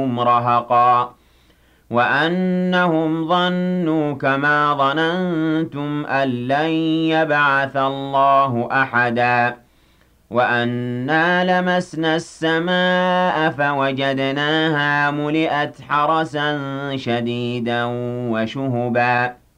رهقا وأنهم ظنوا كما ظننتم أن لن يبعث الله أحدا وأنا لمسنا السماء فوجدناها ملئت حرسا شديدا وشهبا